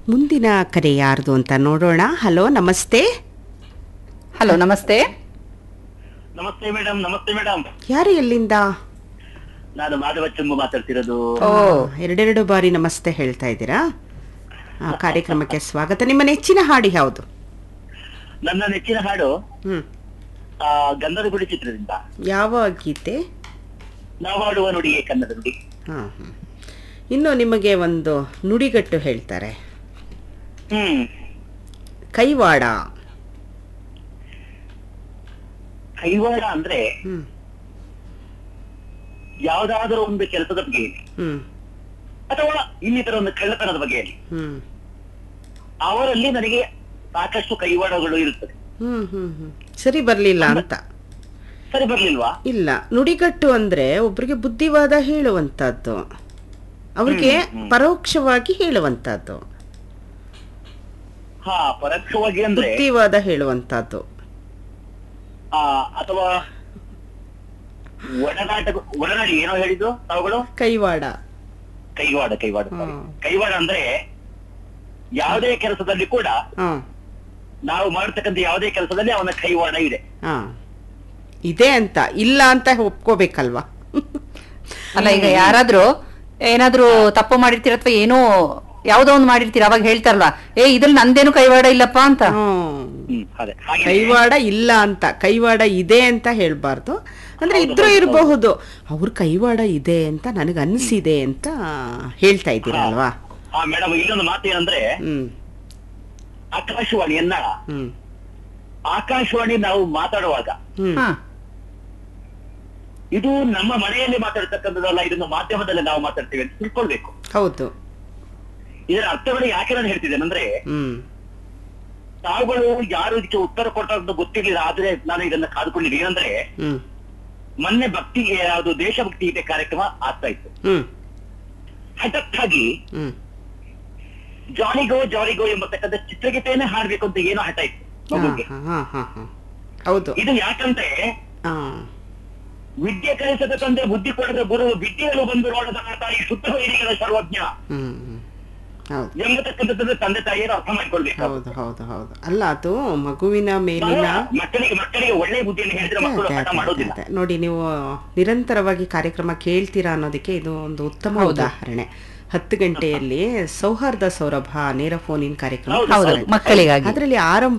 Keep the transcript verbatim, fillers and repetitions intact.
ಮುಂದಿನ ಕರೆ ಯಾರ್ದು ಅಂತ ನೋಡೋಣ. ಹಲೋ, ನಮಸ್ತೆ. ಹಲೋ, ನಮಸ್ತೆ. ನಮಸ್ತೆ ಮೇಡಮ್. ನಮಸ್ತೆ ಮೇಡಮ್. ಯಾರು, ಎಲ್ಲಿಂದ? ನಾನು ಮಾಧವ ಚೆಂಬು ಮಾತಾಡ್ತಿರೋದು. ಓ, ಎರಡೆರಡು ಬಾರಿ ನಮಸ್ತೆ ಹೇಳ್ತಾ ಇದ್ದೀರಾ. ಆ, ಕಾರ್ಯಕ್ರಮಕ್ಕೆ ಸ್ವಾಗತ. ನಿಮ್ಮ ನೆಚ್ಚಿನ ಹಾಡು ಯಾವುದು? ನನ್ನ ನೆಚ್ಚಿನ ಹಾಡು ಹ್ಮ್ ಆ, ಗಂಧದ ಗುಡಿ ಚಿತ್ರದಿಂದ. ಯಾವ ಗೀತೆ? ನಾವು ಹಾಡುವ ನುಡಿಯೇ ಕನ್ನಡ ನುಡಿ. ಹಾ ಹ್ಮ್ ಇನ್ನು ನಿಮಗೆ ಒಂದು ನುಡಿಗಟ್ಟು ಹೇಳ್ತಾರೆ. ಹ್ಮ್ ಕೈವಾಡ. ಕೈವಾಡ ಅಂದ್ರೆ ಹ್ಮ್ ಯಾವ್ದಾದರೂ ಒಂದು ಕೆಲಸದ ಬಗ್ಗೆ ಹ್ಮ್ ಅಥವಾ ಇನ್ನಿತರ ಒಂದು ಕಳ್ಳತನದ ಬಗೆಯಲ್ಲಿ ಹ್ಮ್ ಅವರಲ್ಲಿ ನನಗೆ ಸಾಕಷ್ಟು ಕೈವಾಡಗಳು ಇರುತ್ತದೆ. ಹ್ಮ್ ಹ್ಮ್ ಹ್ಮ್ ಸರಿ ಬರ್ಲಿಲ್ಲ ಅಂತ. ಸರಿ ಬರ್ಲಿಲ್ವಾ? ಇಲ್ಲ, ನುಡಿಗಟ್ಟು ಅಂದ್ರೆ ಒಬ್ರಿಗೆ ಬುದ್ಧಿವಾದ ಹೇಳುವಂತದ್ದು, ಅವ್ರಿಗೆ ಪರೋಕ್ಷವಾಗಿ ಹೇಳುವಂತದ್ದು. ಹಾ, ಪರೋಕ್ಷವಾಗಿ ಅಂದ್ರೆ ಬುದ್ಧಿವಾದ ಹೇಳುವಂತದ್ದು. ಆ ಅಥವಾ ಒಡನಾಟ ಒಡನಾಡಿ ಏನೋ ಹೇಳಿದ್ದು ತಾವುಗಳು? ಕೈವಾಡ. ಕೈವಾಡ. ಕೈವಾಡ ಹ್ಮ್. ಕೈವಾಡ ಅಂದ್ರೆ ಯಾವುದೇ ಕೆಲಸದಲ್ಲಿ ಕೂಡ ಹಾ ನಾವು ಮಾಡ್ತಕ್ಕಂಥ ಯಾವುದೇ ಕೆಲಸದಲ್ಲಿ ಅವನ ಕೈವಾಡ ಇದೆ. ಹಾ ಇದೆ ಅಂತ, ಇಲ್ಲ ಅಂತ ಒಪ್ಕೋಬೇಕಲ್ವಾ? ಅಲ್ಲ, ಈಗ ಯಾರಾದ್ರೂ ಏನಾದ್ರೂ ತಪ್ಪು ಮಾಡಿರ್ತೀರ ಅಥವಾ ಏನೋ ಯಾವ್ದೋ ಒಂದು ಮಾಡಿರ್ತೀರ, ಅವಾಗ ಹೇಳ್ತಾರಲ್ವಾ, ಏ ಇದ್ರಲ್ಲಿ ನಂದೇನು ಕೈವಾಡ ಇಲ್ಲಪ್ಪ ಅಂತ. ಹ್ಮ್ ಹ್ಮ್, ಅದೇ ಹಾಗೆ. ಕೈವಾಡ ಇಲ್ಲ ಅಂತ, ಕೈವಾಡ ಇದೆ ಅಂತ ಹೇಳ್ಬಾರ್ದು. ಅಂದ್ರೆ ಹೌದು, ಇದ್ರೂ ಹೌದು, ಇರಬಹುದು, ಅವ್ರ ಕೈವಾಡ ಇದೆ ಅಂತ ನನಗೆ ಅನ್ಸಿದೆ ಅಂತ ಹೇಳ್ತಾ ಇದ್ದೀರಾ ಅಲ್ವಾ? ಹಾ ಮೇಡಮ್, ಇನ್ನೊಂದು ಮಾತು ಏನಂದ್ರೆ ಹ್ಮ್ ಆಕಾಶವಾಣಿಯನ್ನ ಹ್ಮ್ ಆಕಾಶವಾಣಿ ನಾವು ಮಾತಾಡುವಾಗ ಹ್ಮ್ ಹಾ, ಇದು ನಮ್ಮ ಮನೆಯಲ್ಲಿ ಮಾತಾಡ್ತಕ್ಕಂಥದ್ದಲ್ಲ, ಇದನ್ನು ಮಾಧ್ಯಮದಲ್ಲಿ ನಾವು ಮಾತಾಡ್ತೀವಿ ಅಂತ ತಿಳ್ಕೊಳ್ಬೇಕು. ಹೌದು. ಇದರ ಅರ್ಥವನ್ನು ಯಾಕೆ ನಾನು ಹೇಳ್ತಿದ್ದೇನೆ ಅಂದ್ರೆ, ಹ್ಮ್ ತಾವುಗಳು ಯಾರು ಇದಕ್ಕೆ ಉತ್ತರ ಕೊಟ್ಟದ್ದು ಗೊತ್ತಿರ್ಲಿಲ್ಲ, ಆದ್ರೆ ನಾನು ಇದನ್ನ ಕಾದುಕೊಂಡಿದ್ದೀನಿ. ಏನಂದ್ರೆ ಹ್ಮ್ ಮೊನ್ನೆ ಭಕ್ತಿಗೆ ಯಾವುದು ದೇಶಭಕ್ತಿ ಗೀತೆ ಕಾರ್ಯಕ್ರಮ ಆಗ್ತಾ ಇತ್ತು. ಹ್ಮ್ ಹಠಾತ್ತಾಗಿ ಹ್ಮ್ ಜಾಲಿಗೋ ಜಾಲಿಗೋ ಎಂಬತಕ್ಕಂಥ ಚಿತ್ರಗೀತೆಯನ್ನೇ ಹಾಡ್ಬೇಕು ಅಂತ ಏನೋ ಹಠ ಇತ್ತು ಹಾ ಮಗುಗೆ. ಹಾ ಹಾ ಹಾ ಹೌದು. ಇದು ಯಾಕಂದ್ರೆ ಹಾ ವಿದ್ಯೆ ಕಲಿಸದ ತಂದೆ ಬುದ್ಧಿ ಕೊಡದ ಗುರು, ವಿದ್ಯೆಗಳು ಬಂದು ನೋಡದ ತಾಯಿ ಶುದ್ಧ ವೈರಿಗಳ ಸರ್ವಜ್ಞ ಹ್ಮ್ ಹ್ಮ್ ಹೌದು ಎಂಬತಕ್ಕಂಥದ್ದನ್ನು ತಂದೆ ತಾಯಿಯರು ಅರ್ಥ ಮಾಡ್ಕೊಳ್ಬೇಕು. ಹೌದು ಹೌದು ಹೌದು ಅಲ್ಲ, ಅದು ಮಗುವಿನ ಮೇಲಿನ ಮಕ್ಕಳಿಗೆ ಮಕ್ಕಳಿಗೆ ಒಳ್ಳೆ ಬುದ್ಧಿಯನ್ನು ಹೇಳಿದ್ರೆ ಮಕ್ಕಳು ಅದೇ, ಹಠ ಅದೇ, ಮಾಡೋದಿಲ್ಲ. ಅದೇ. ನೋಡಿ, ನೀವು ನಿರಂತರವಾಗಿ ಕಾರ್ಯಕ್ರಮ ಕೇಳ್ತೀರಾ ಅನ್ನೋದಕ್ಕೆ ಇದು ಒಂದು ಉತ್ತಮ ಉದಾಹರಣೆ. ಹತ್ತು ಗಂಟೆಯಲ್ಲಿ ಸೌಹಾರ್ದ ಸೌರಭ ನೇರ ಫೋನ್ ಇನ್ ಕಾರ್ಯಕ್ರಮ ಹೌದು, ಹೌದು, ಮಕ್ಕಳಿಗಾಗಿ. ಅದರಲ್ಲಿ ಆರಂಭ